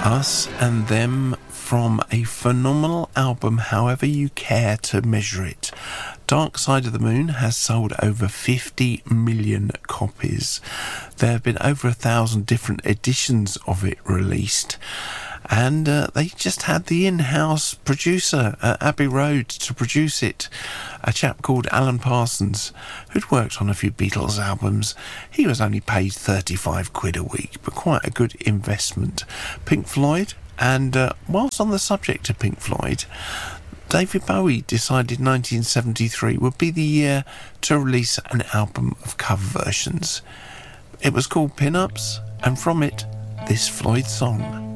Us and Them from a phenomenal album, however you care to measure it. Dark Side of the Moon has sold over 50 million copies. There have been over 1,000 different editions of it released. And they just had the in-house producer at Abbey Road to produce it, a chap called Alan Parsons, who'd worked on a few Beatles albums. He was only paid 35 quid a week, but quite a good investment. Pink Floyd, and whilst on the subject of Pink Floyd, David Bowie decided 1973 would be the year to release an album of cover versions. It was called Pin-Ups, and from it, this Floyd song.